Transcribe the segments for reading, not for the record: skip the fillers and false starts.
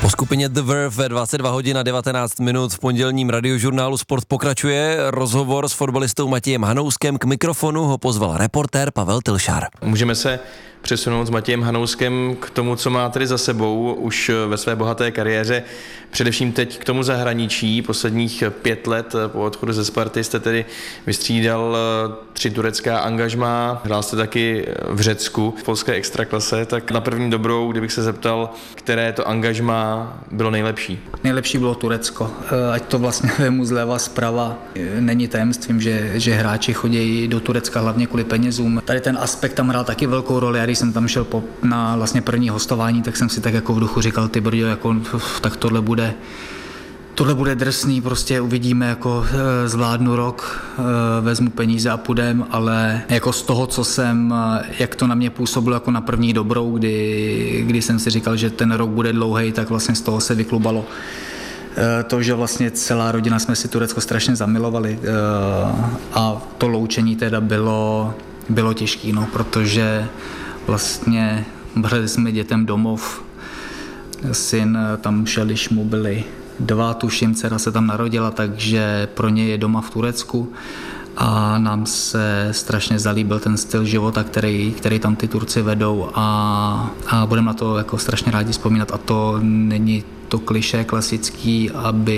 Po skupině The Verve ve 22 hodin a 19 minut v pondělním radiožurnálu Sport pokračuje. Rozhovor s fotbalistou Matějem Hanouskem. K mikrofonu ho pozval reportér Pavel Tylšar. Můžeme se přesunout s Matějem Hanouskem k tomu, co má tedy za sebou už ve své bohaté kariéře. Především teď k tomu zahraničí. Posledních 5 let po odchodu ze Sparty jste tedy vystřídal 3 turecká angažmá. Hrál jste taky v Řecku, v polské extraklase. Tak na první dobrou, kdybych se zeptal, které to angažmá bylo nejlepší? Nejlepší bylo Turecko. Ať to vlastně vemu zleva, zprava. Není tajemstvím, že hráči chodí do Turecka hlavně kvůli penězům. Tady ten aspekt tam hrál taky velkou roli. Já když jsem tam šel na vlastně první hostování, tak jsem si tak jako v duchu říkal, ty brďo, jako, tak tohle bude drsný, prostě uvidíme, jako zvládnu rok, vezmu peníze a půjdem, ale jako z toho, jak to na mě působilo jako na první dobrou, kdy jsem si říkal, že ten rok bude dlouhý, tak vlastně z toho se vyklubalo to, že vlastně celá rodina jsme si Turecko strašně zamilovali a to loučení teda bylo těžký, no, protože vlastně brali jsme dětem domov, syn tam šel, když mu byli 2, tuším, dcera se tam narodila, takže pro ně je doma v Turecku a nám se strašně zalíbil ten styl života, který tam ty Turci vedou a budeme na to jako strašně rádi vzpomínat a to není to klišé klasický,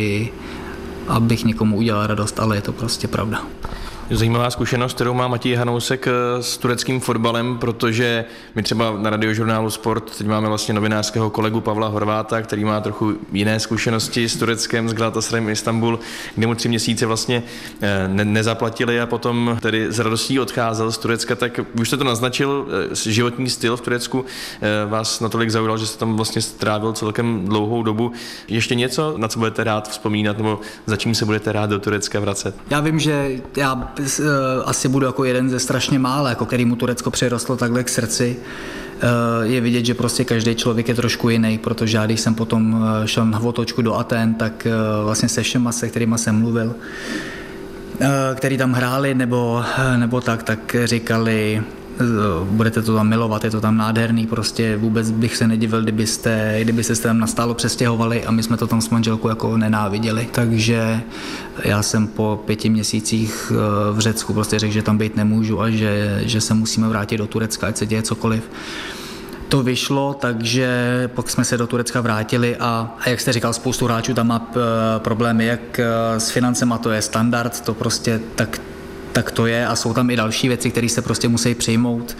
abych někomu udělal radost, ale je to prostě pravda. Zajímavá zkušenost, kterou má Matěj Hanousek s tureckým fotbalem, protože my třeba na radiožurnálu Sport teď máme vlastně novinářského kolegu Pavla Horváta, který má trochu jiné zkušenosti s Tureckem, s Galatasarayem Istanbul, kde mu 3 měsíce vlastně nezaplatili a potom tedy s radostí odcházel z Turecka. Tak už jste to naznačil, životní styl v Turecku vás natolik zaujal, že jste tam vlastně strávil celkem dlouhou dobu. Ještě něco, na co budete rád vzpomínat, nebo za čím se budete rád do Turecka vracet? Já vím, že já asi budu jako jeden ze strašně mála, jako kterýmu Turecko přirostlo takhle k srdci. Je vidět, že prostě každý člověk je trošku jiný, protože já když jsem potom šel na otočku do Athén, tak vlastně se všema, se kterýma jsem mluvil, který tam hráli nebo tak říkali, budete to tam milovat, je to tam nádherný, prostě vůbec bych se nedivil, kdyby se tam nastálo přestěhovali a my jsme to tam s manželkou jako nenáviděli. Takže já jsem po 5 měsících v Řecku prostě řekl, že tam být nemůžu a že se musíme vrátit do Turecka, ať se děje cokoliv. To vyšlo, takže pak jsme se do Turecka vrátili a jak jste říkal, spoustu hráčů tam má problémy, jak s financema, to je standard, to prostě tak to je a jsou tam i další věci, které se prostě musí přijmout,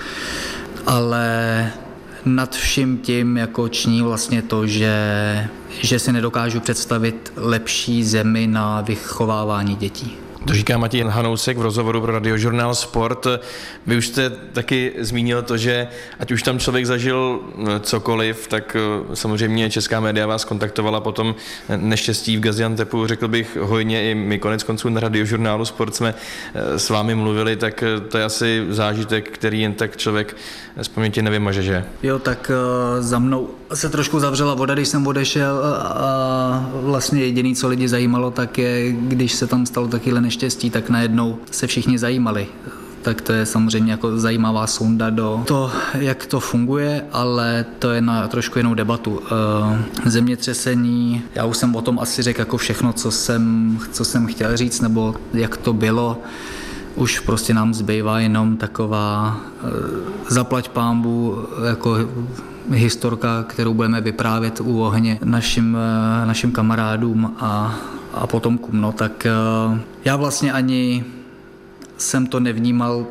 ale nad vším tím jako ční vlastně to, že si nedokážu představit lepší zemi na vychovávání dětí. To říká Matěj Hanousek v rozhovoru pro radiožurnál Sport. Vy už jste taky zmínil to, že ať už tam člověk zažil cokoliv, tak samozřejmě česká média vás kontaktovala po tom neštěstí v Gaziantepu, řekl bych hojně, i my konec konců na radiožurnálu Sport jsme s vámi mluvili, tak to je asi zážitek, který jen tak člověk z paměti nevymaže, že? Jo, tak za mnou se trošku zavřela voda, když jsem odešel a vlastně jediné, co lidi zajímalo, tak je, když se tam stalo takovéhle neštěstí, tak najednou se všichni zajímali. Tak to je samozřejmě jako zajímavá sonda do to, jak to funguje, ale to je na trošku jinou debatu. Zemětřesení, já už jsem o tom asi řekl jako všechno, co jsem chtěl říct, nebo jak to bylo. Už prostě nám zbývá jenom taková zaplať pánbu jako historka, kterou budeme vyprávět u ohně našim kamarádům a potomkům. No, tak já vlastně ani jsem to nevnímal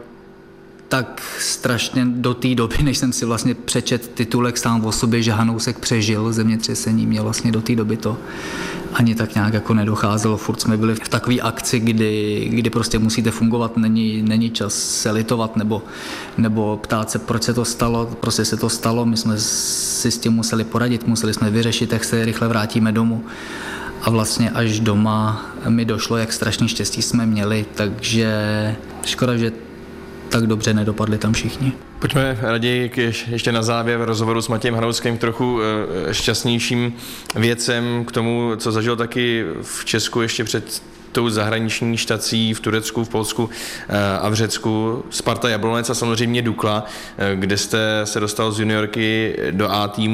tak strašně do té doby, než jsem si vlastně přečet titulek sám o sobě, že Hanousek přežil zemětřesení. Mě vlastně do té doby to ani tak nějak jako nedocházelo. Furt jsme byli v takové akci, kdy prostě musíte fungovat, není čas se litovat nebo ptát se, proč se to stalo. Prostě se to stalo, my jsme si s tím museli poradit, museli jsme vyřešit, jak se rychle vrátíme domů. A vlastně až doma mi došlo, jak strašný štěstí jsme měli, takže škoda, že tak dobře nedopadli tam všichni. Pojďme raději ještě na závěr rozhovoru s Matějem Hanouskem k trochu šťastnějším věcem, k tomu, co zažil taky v Česku ještě před tou zahraniční štací v Turecku, v Polsku a v Řecku. Sparta Jablonec a samozřejmě Dukla, kde jste se dostal z juniorky do A týmu.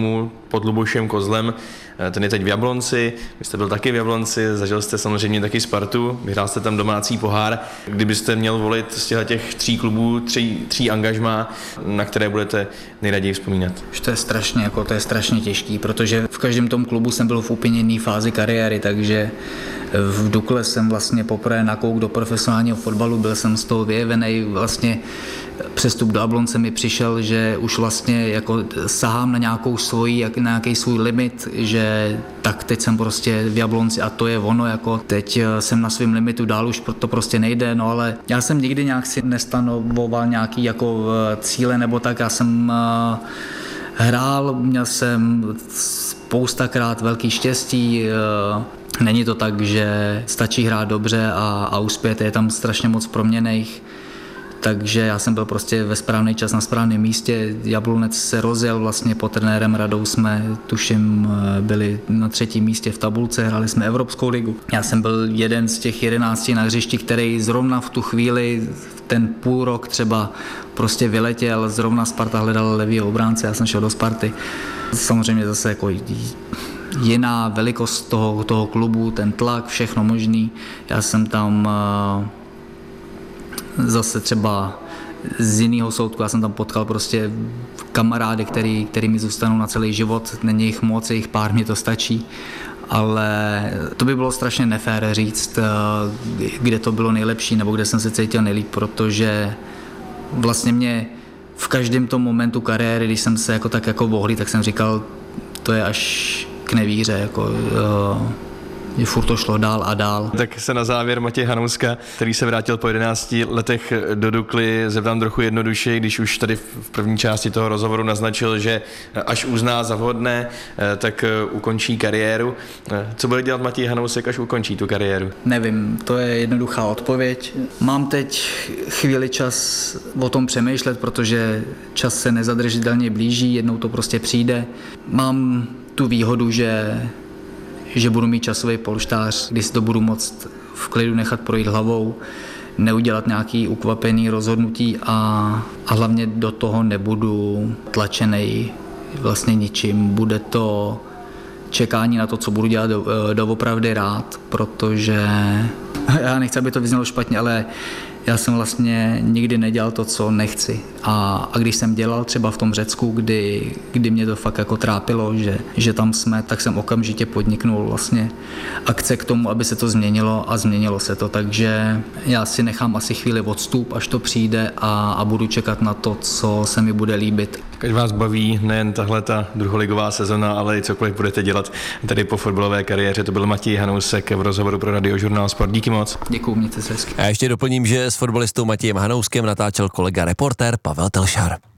pod Lubošem Kozlem, ten je teď v Jablonci, vy jste byl taky v Jablonci, zažil jste samozřejmě taky Spartu, vyhrál jste tam domácí pohár. Kdybyste měl volit z těch 3 klubů, 3 angažmá, na které budete nejraději vzpomínat? To je strašně těžký, protože v každém tom klubu jsem byl v úplně jiné fázi kariéry, takže v Dukle jsem vlastně poprvé nakouk do profesionálního fotbalu, byl jsem z toho vyjevenej, vlastně přestup do Jablonce mi přišel, že už vlastně jako sahám na nějaký svůj limit, že tak teď jsem prostě v Jablonci a to je ono, jako teď jsem na svém limitu, dál už to prostě nejde, no ale já jsem nikdy nějak si nestanovoval nějaký jako cíle nebo tak, já jsem hrál, měl jsem spoustakrát velký štěstí. Není to tak, že stačí hrát dobře a uspět, je tam strašně moc proměnných. Takže já jsem byl prostě ve správný čas na správném místě. Jablonec se rozjel vlastně pod trenérem Radou, jsme tuším byli na 3. místě v tabulce, hráli jsme Evropskou ligu. Já jsem byl jeden z těch 11 na hřišti, který zrovna v tu chvíli, ten půl rok třeba prostě vyletěl, zrovna Sparta hledala levýho obránce, já jsem šel do Sparty. Samozřejmě zase jako jiná velikost toho klubu, ten tlak, všechno možný. Já jsem tam zase třeba z jiného soudku, já jsem tam potkal prostě kamarády, který mi zůstanou na celý život, není jich moc, jich pár, mě to stačí, ale to by bylo strašně nefér říct, kde to bylo nejlepší nebo kde jsem se cítil nejlíp, protože vlastně mě v každém tom momentu kariéry, když jsem se jako tak jako vohlí, tak jsem říkal, to je až k nevíře, jako že furt to šlo dál a dál. Tak se na závěr Matěje Hanouska, který se vrátil po 11 letech do Dukly, zeptám trochu jednodušeji, když už tady v první části toho rozhovoru naznačil, že až uzná za vhodné, tak ukončí kariéru. Co bude dělat Matěj Hanousek, až ukončí tu kariéru? Nevím, to je jednoduchá odpověď. Mám teď chvíli čas o tom přemýšlet, protože čas se nezadržitelně blíží, jednou to prostě přijde. Mám tu výhodu, že budu mít časový polštář, kdy si to budu moct v klidu nechat projít hlavou, neudělat nějaký ukvapený rozhodnutí a hlavně do toho nebudu tlačený vlastně ničím. Bude to čekání na to, co budu dělat doopravdy rád, protože já nechci, aby to vyznělo špatně, ale já jsem vlastně nikdy nedělal to, co nechci. A když jsem dělal třeba v tom Řecku, kdy mě to fakt jako trápilo, že tam jsme, tak jsem okamžitě podniknul vlastně akce k tomu, aby se to změnilo a změnilo se to. Takže já si nechám asi chvíli odstup, až to přijde a budu čekat na to, co se mi bude líbit. Ať vás baví nejen tahle ta druholigová sezona, ale i cokoliv budete dělat tady po fotbalové kariéře. To byl Matěj Hanousek v rozhovoru pro Radiožurnál Sport. Díky moc. Děkuju, mějte se hezky. A ještě doplním, že s fotbalistou Matějem Hanouskem natáčel kolega reportér Pavel Telšar.